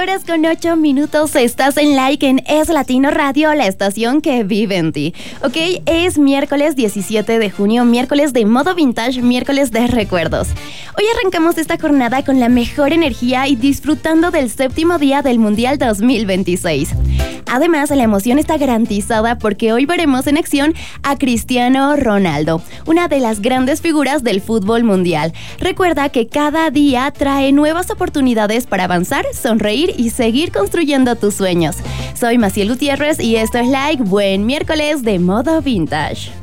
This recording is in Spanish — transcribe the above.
2:08. Estás en Like en Es Latino Radio, la estación que vive en ti. Ok, es miércoles 17 de junio, miércoles de modo vintage, miércoles de recuerdos. Hoy arrancamos esta jornada con la mejor energía y disfrutando del séptimo día del Mundial 2026. Además, la emoción está garantizada porque hoy veremos en acción a Cristiano Ronaldo, una de las grandes figuras del fútbol mundial. Recuerda que cada día trae nuevas oportunidades para avanzar, sonreír y seguir construyendo tus sueños. Soy Maciel Gutiérrez y esto es Like, buen miércoles de modo vintage.